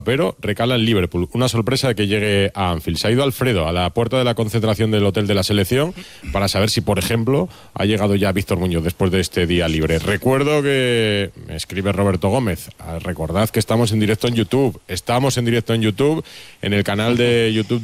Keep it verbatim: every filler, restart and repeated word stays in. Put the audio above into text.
pero recala en Liverpool. Una sorpresa de que llegue a Anfield. Se ha ido Alfredo a la puerta de la concentración del hotel de la selección para saber si, por ejemplo, ha llegado ya Víctor Muñoz después de este día libre. Recuerdo que me escribe Roberto Gómez. Recordad que estamos en directo en YouTube. Estamos en directo en YouTube, en el canal de YouTube